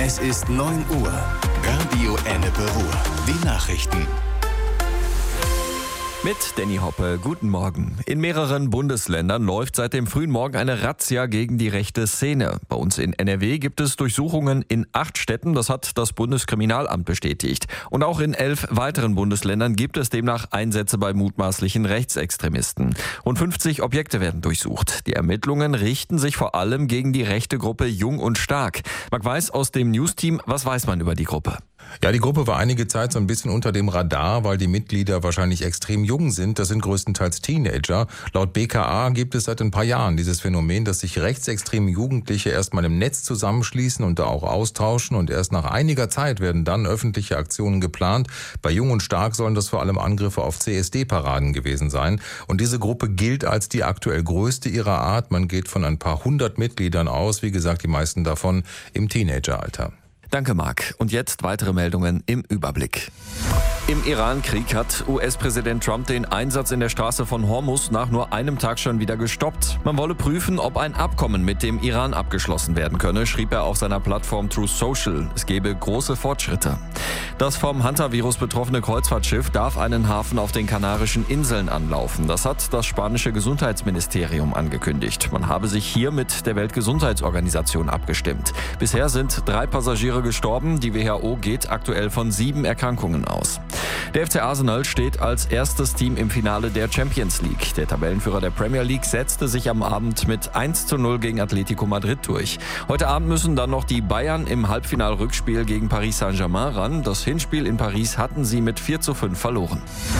Es ist 9 Uhr. Radio Ennepe Ruhr. Die Nachrichten. Mit Danny Hoppe, guten Morgen. In mehreren Bundesländern läuft seit dem frühen Morgen eine Razzia gegen die rechte Szene. Bei uns in NRW gibt es Durchsuchungen in 8 Städten, das hat das Bundeskriminalamt bestätigt. Und auch in 11 weiteren Bundesländern gibt es demnach Einsätze bei mutmaßlichen Rechtsextremisten. Rund 50 Objekte werden durchsucht. Die Ermittlungen richten sich vor allem gegen die rechte Gruppe Jung und Stark. Marc Weiß aus dem News-Team, was weiß man über die Gruppe? Ja, die Gruppe war einige Zeit so ein bisschen unter dem Radar, weil die Mitglieder wahrscheinlich extrem jung sind. Das sind größtenteils Teenager. Laut BKA gibt es seit ein paar Jahren dieses Phänomen, dass sich rechtsextreme Jugendliche erstmal im Netz zusammenschließen und da auch austauschen. Und erst nach einiger Zeit werden dann öffentliche Aktionen geplant. Bei Jung und Stark sollen das vor allem Angriffe auf CSD-Paraden gewesen sein. Und diese Gruppe gilt als die aktuell größte ihrer Art. Man geht von ein paar 100 Mitgliedern aus. Wie gesagt, die meisten davon im Teenageralter. Danke, Marc. Und jetzt weitere Meldungen im Überblick. Im Iran-Krieg hat US-Präsident Trump den Einsatz in der Straße von Hormuz nach nur einem Tag schon wieder gestoppt. Man wolle prüfen, ob ein Abkommen mit dem Iran abgeschlossen werden könne, schrieb er auf seiner Plattform Truth Social. Es gebe große Fortschritte. Das vom Hantavirus betroffene Kreuzfahrtschiff darf einen Hafen auf den Kanarischen Inseln anlaufen. Das hat das spanische Gesundheitsministerium angekündigt. Man habe sich hier mit der Weltgesundheitsorganisation abgestimmt. Bisher sind 3 Passagiere gestorben. Die WHO geht aktuell von 7 Erkrankungen aus. Der FC Arsenal steht als erstes Team im Finale der Champions League. Der Tabellenführer der Premier League setzte sich am Abend mit 1:0 gegen Atletico Madrid durch. Heute Abend müssen dann noch die Bayern im Halbfinal-Rückspiel gegen Paris Saint-Germain ran. Das Hinspiel in Paris hatten sie mit 4:5 verloren.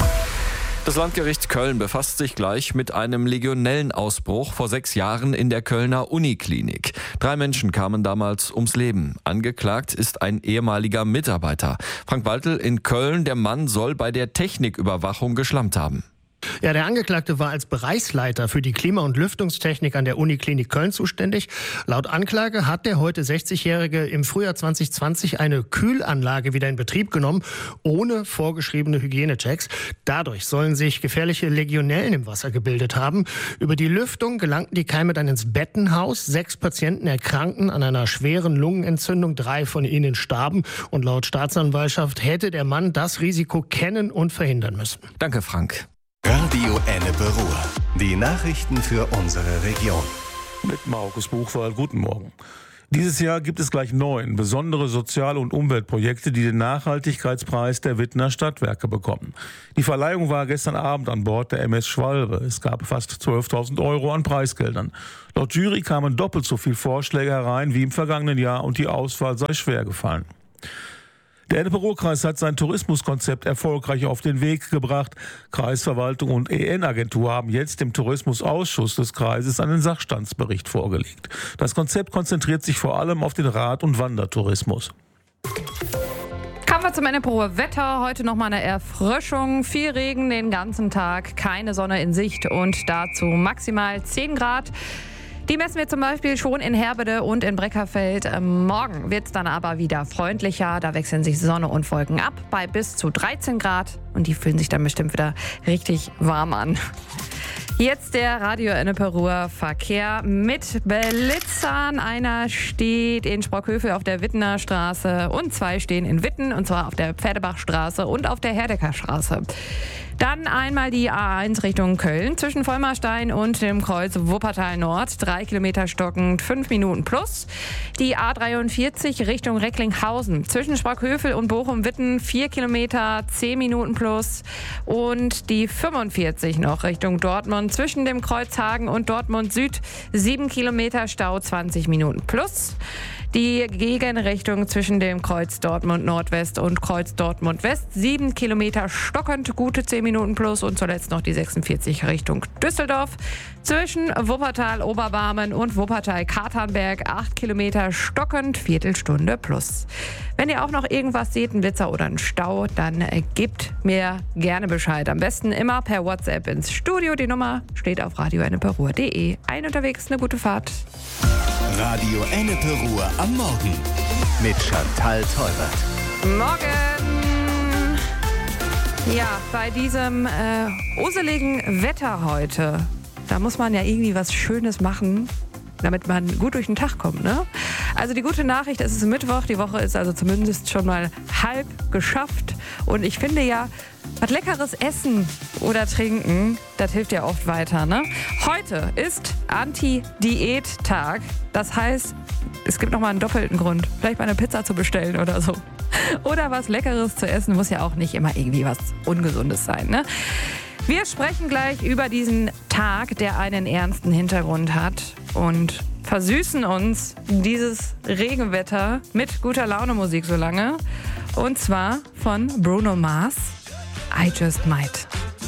Das Landgericht Köln befasst sich gleich mit einem Legionellenausbruch vor 6 Jahren in der Kölner Uniklinik. 3 Menschen kamen damals ums Leben. Angeklagt ist ein ehemaliger Mitarbeiter. Frank Waltel in Köln, der Mann soll bei der Techniküberwachung geschlampt haben. Ja, der Angeklagte war als Bereichsleiter für die Klima- und Lüftungstechnik an der Uniklinik Köln zuständig. Laut Anklage hat der heute 60-Jährige im Frühjahr 2020 eine Kühlanlage wieder in Betrieb genommen, ohne vorgeschriebene Hygienechecks. Dadurch sollen sich gefährliche Legionellen im Wasser gebildet haben. Über die Lüftung gelangten die Keime dann ins Bettenhaus. 6 Patienten erkrankten an einer schweren Lungenentzündung, 3 von ihnen starben. Und laut Staatsanwaltschaft hätte der Mann das Risiko kennen und verhindern müssen. Danke, Frank. Radio Ennepe Ruhr. Die Nachrichten für unsere Region. Mit Markus Buchwald, guten Morgen. Dieses Jahr gibt es gleich 9 besondere Sozial- und Umweltprojekte, die den Nachhaltigkeitspreis der Wittner Stadtwerke bekommen. Die Verleihung war gestern Abend an Bord der MS Schwalbe. Es gab fast 12.000 € an Preisgeldern. Laut Jury kamen doppelt so viele Vorschläge herein wie im vergangenen Jahr und die Auswahl sei schwer gefallen. Der Ennepe-Ruhr-Kreis hat sein Tourismuskonzept erfolgreich auf den Weg gebracht. Kreisverwaltung und EN-Agentur haben jetzt dem Tourismusausschuss des Kreises einen Sachstandsbericht vorgelegt. Das Konzept konzentriert sich vor allem auf den Rad- und Wandertourismus. Kommen wir zum Ennepe-Ruhr Wetter. Heute nochmal eine Erfrischung. Viel Regen den ganzen Tag, keine Sonne in Sicht und dazu maximal 10 Grad. Die messen wir zum Beispiel schon in Herbede und in Breckerfeld. Morgen wird es dann aber wieder freundlicher. Da wechseln sich Sonne und Wolken ab bei bis zu 13 Grad. Und die fühlen sich dann bestimmt wieder richtig warm an. Jetzt der Radio Ennepe-Ruhr Verkehr mit Blitzern. Einer steht in Sprockhövel auf der Wittener Straße und 2 stehen in Witten, und zwar auf der Pferdebachstraße und auf der Herdeckerstraße. Dann einmal die A1 Richtung Köln zwischen Vollmerstein und dem Kreuz Wuppertal Nord. 3 Kilometer stockend, 5 Minuten plus. Die A43 Richtung Recklinghausen zwischen Sprockhövel und Bochum-Witten. 4 Kilometer, 10 Minuten plus. Und die 45 noch Richtung Dortmund zwischen dem Kreuz Hagen und Dortmund Süd. 7 Kilometer Stau, 20 Minuten plus. Die Gegenrichtung zwischen dem Kreuz Dortmund Nordwest und Kreuz Dortmund West. 7 Kilometer stockend, gute 10 Minuten plus. Und zuletzt noch die 46 Richtung Düsseldorf. Zwischen Wuppertal Oberbarmen und Wuppertal Katernberg 8 Kilometer stockend, Viertelstunde plus. Wenn ihr auch noch irgendwas seht, einen Blitzer oder einen Stau, dann gebt mir gerne Bescheid. Am besten immer per WhatsApp ins Studio. Die Nummer steht auf radioenneperuhr.de. Ein unterwegs, eine gute Fahrt. Radio Ennepe Ruhr am Morgen mit Chantal Teubert. Morgen! Ja, bei diesem useligen Wetter heute, da muss man ja irgendwie was Schönes machen, damit man gut durch den Tag kommt, ne? Also die gute Nachricht, es ist Mittwoch, die Woche ist also zumindest schon mal halb geschafft. Und ich finde ja, was leckeres Essen oder Trinken, das hilft ja oft weiter, ne? Heute ist Anti-Diät-Tag. Das heißt, es gibt nochmal einen doppelten Grund. Vielleicht mal eine Pizza zu bestellen oder so. Oder was Leckeres zu essen, muss ja auch nicht immer irgendwie was Ungesundes sein, ne? Wir sprechen gleich über diesen Tag, der einen ernsten Hintergrund hat und versüßen uns dieses Regenwetter mit guter Laune Musik so lange. Und zwar von Bruno Mars, I Just Might.